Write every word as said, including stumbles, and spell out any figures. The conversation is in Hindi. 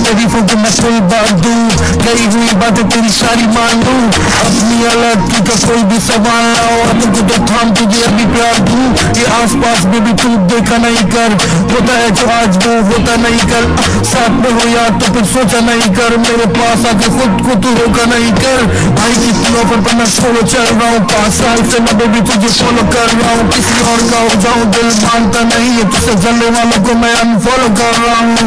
शरीफों को मैं फुल बार दूं, गई हुई बातें तेरी सारी मान लूं, अपनी अलग की का कोई भी सवाल ना हो, तुमको तो थाम तुझे अभी प्यार दूं, ये आस पास में भी तू देखा नहीं कर, होता है जो आज वो होता नहीं कर, साथ में हो यार तो फिर सोचा नहीं कर, मेरे पास आके खुद को तू रोका नहीं कर, भाई किसी ऑफर पर मैं सोलो चल रहा हूँ, पाँच साल से मैं बेबी तुझे फॉलो कर रहा हूँ, किसी और का हो जाऊँ दिल मानता नहीं है, तुझसे जलने वालों को मैं अनफॉलो कर रहा हूँ।